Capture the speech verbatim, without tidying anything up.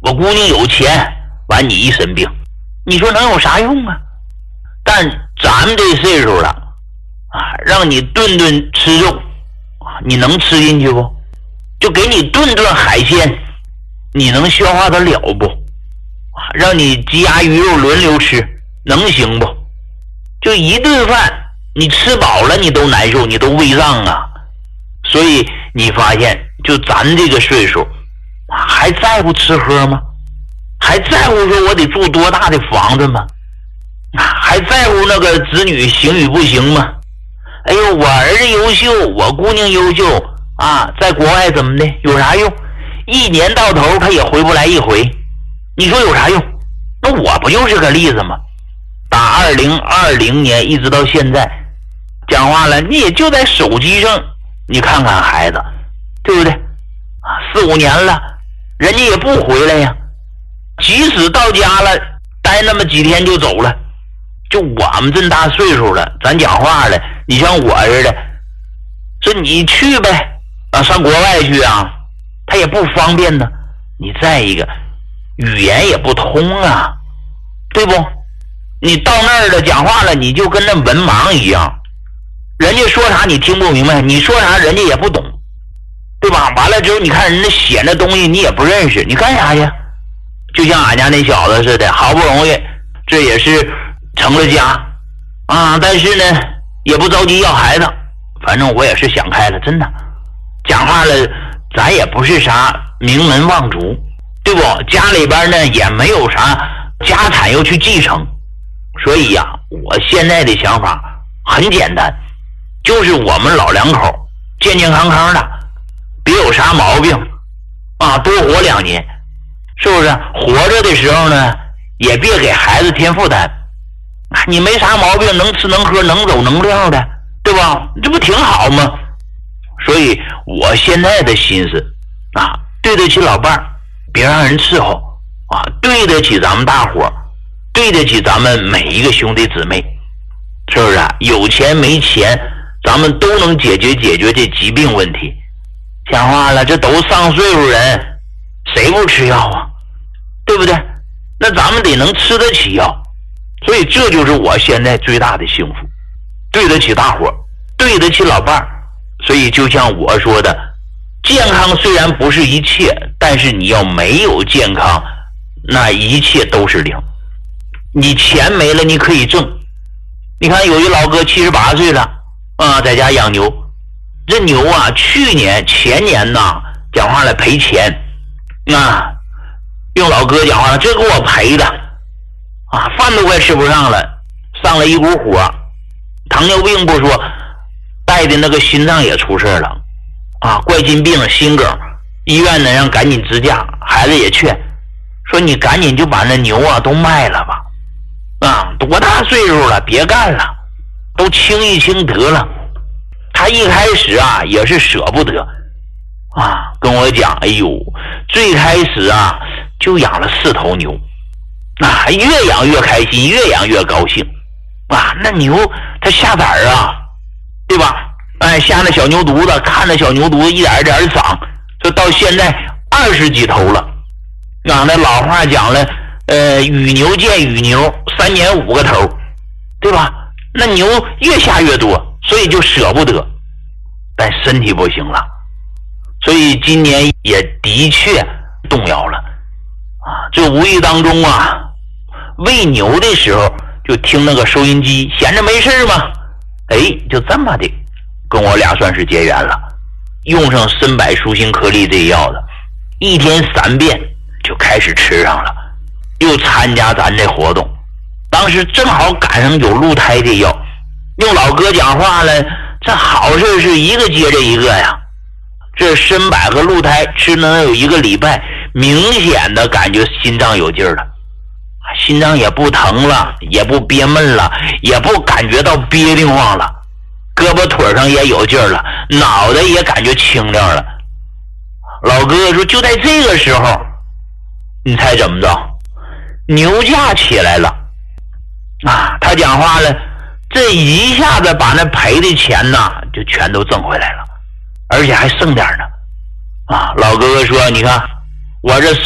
我姑娘有钱，完你一身病，你说能有啥用啊？但咱们这岁数了啊，让你顿顿吃肉啊，你能吃进去不？就给你顿顿海鲜，你能消化得了不？啊，让你鸡鸭鱼肉轮流吃，能行不？就一顿饭你吃饱了你都难受，你都胃胀啊。所以你发现就咱这个岁数还在乎吃喝吗？还在乎说我得住多大的房子吗？还在乎那个子女行与不行吗？哎呦，我儿子优秀，我姑娘优秀啊，在国外怎么的有啥用？一年到头他也回不来一回，你说有啥用？那我不就是个例子吗？打二零二零年一直到现在，讲话了你也就在手机上你看看孩子，对不对啊？四五年了人家也不回来呀，即使到家了待那么几天就走了。就我们这大岁数了，咱讲话了，你像我似的，说你去呗啊，上国外去啊，他也不方便呢。你再一个语言也不通啊，对不？你到那儿了讲话了，你就跟那文盲一样，人家说啥你听不明白，你说啥人家也不懂，对吧？完了之后你看人家写那东西你也不认识，你干啥去？就像俺家那小子似的，好不容易这也是成了家啊，但是呢也不着急要孩子，反正我也是想开了，真的讲话了咱也不是啥名门望族，对不？家里边呢也没有啥家产要去继承，所以呀、啊、我现在的想法很简单，就是我们老两口健健康康的，别有啥毛病啊，多活两年，是不是？活着的时候呢也别给孩子添负担，你没啥毛病，能吃能喝能走能撂的，对吧？这不挺好吗？所以我现在的心思啊，对得起老伴儿，别让人伺候啊，对得起咱们大伙，对得起咱们每一个兄弟姊妹，是不是啊？有钱没钱咱们都能解决解决这疾病问题。讲话了，这都上岁数人谁不吃药啊，对不对？那咱们得能吃得起药，所以这就是我现在最大的幸福，对得起大伙，对得起老伴儿。所以就像我说的，健康虽然不是一切，但是你要没有健康，那一切都是零。你钱没了你可以挣，你看有一老哥七十八岁了啊，在家养牛，这牛啊去年前年呐讲话了赔钱啊，用老哥讲话了，这给我赔的啊，饭都快吃不上了，上了一股火，糖尿病不说，带的那个心脏也出事了啊，冠心病心梗，医院呢让赶紧支架，孩子也劝说你赶紧就把那牛啊都卖了吧啊，多大岁数了别干了，都清一清得了。他一开始啊也是舍不得啊，跟我讲，哎呦，最开始啊就养了四头牛啊，越养越开心，越养越高兴啊，那牛它下崽儿啊，对吧？哎，下那小牛犊子，看那小牛犊子一点一点长，就到现在二十几头了啊，那老话讲了，呃，与牛见与牛，三年五个头，对吧？那牛越下越多，所以就舍不得，但身体不行了，所以今年也的确动摇了啊。这无意当中啊，喂牛的时候就听那个收音机，闲着没事嘛，哎，就这么的跟我俩算是结缘了，用上参柏舒心颗粒这药的，一天三遍就开始吃上了，又参加咱这活动，当时正好赶上有鹿胎这药，用老哥讲话了，这好事是一个接着一个呀。这参柏和鹿胎吃能有一个礼拜，明显的感觉心脏有劲儿了，心脏也不疼了，也不憋闷了，也不感觉到憋得慌了，胳膊腿上也有劲儿了，脑袋也感觉清亮了。老哥说就在这个时候，你猜怎么着？牛价起来了啊！他讲话了，这一下子把那赔的钱呐就全都挣回来了，而且还剩点呢啊！老哥哥说，你看我这